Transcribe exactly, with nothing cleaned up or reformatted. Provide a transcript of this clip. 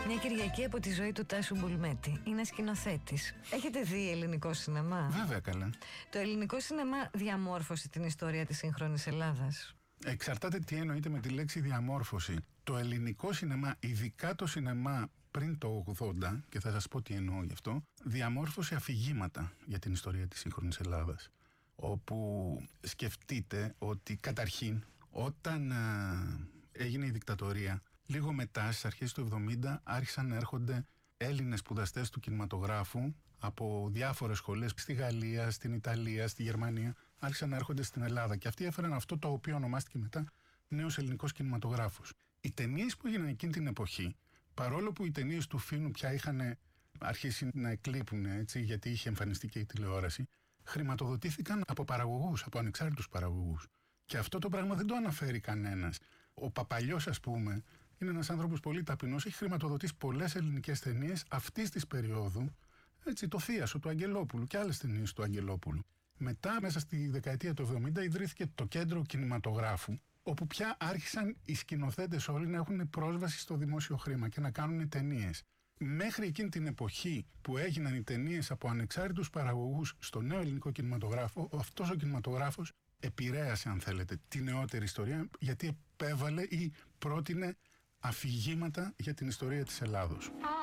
Μια Κυριακή από τη ζωή του Τάσου Μπουλμέτη. Είναι σκηνοθέτης. Έχετε δει ελληνικό σινεμά? Βέβαια, καλά. Το ελληνικό σινεμά διαμόρφωσε την ιστορία της σύγχρονης Ελλάδας. Εξαρτάται τι εννοείται με τη λέξη διαμόρφωση. Το ελληνικό σινεμά, ειδικά το σινεμά πριν το ογδόντα, και θα σας πω τι εννοώ γι' αυτό, διαμόρφωσε αφηγήματα για την ιστορία της σύγχρονης Ελλάδας. Όπου σκεφτείτε ότι καταρχήν όταν α, έγινε η δικτατορία, λίγο μετά στις αρχές του εβδομήντα άρχισαν να έρχονται Έλληνες σπουδαστές του κινηματογράφου από διάφορες σχολές στη Γαλλία, στην Ιταλία, στη Γερμανία, άρχισαν να έρχονται στην Ελλάδα και αυτοί έφεραν αυτό το οποίο ονομάστηκε μετά νέος ελληνικός κινηματογράφος. Οι ταινίες που έγιναν εκείνη την εποχή, παρόλο που οι ταινίες του Φίνου πια είχαν αρχίσει να εκλείπουν, έτσι, γιατί είχε εμφανιστεί και η τηλεόραση, χρηματοδοτήθηκαν από παραγωγούς, από ανεξάρτητους παραγωγούς. Και αυτό το πράγμα δεν το αναφέρει κανένας. Ο Παπαλιός, ας πούμε, είναι ένας άνθρωπος πολύ ταπεινός, έχει χρηματοδοτήσει πολλές ελληνικές ταινίες αυτής της περίοδου. Έτσι, το Θίασο του Αγγελόπουλου και άλλες ταινίες του Αγγελόπουλου. Μετά, μέσα στη δεκαετία του εβδομήντα, ιδρύθηκε το Κέντρο Κινηματογράφου, όπου πια άρχισαν οι σκηνοθέτες όλοι να έχουν πρόσβαση στο δημόσιο χρήμα και να κάνουν ταινίες. Μέχρι εκείνη την εποχή που έγιναν οι ταινίες από ανεξάρτητους παραγωγούς στο νέο ελληνικό κινηματογράφο, αυτός ο κινηματογράφος επηρέασε, αν θέλετε, τη νεότερη ιστορία, γιατί επέβαλε ή πρότεινε αφηγήματα για την ιστορία της Ελλάδος.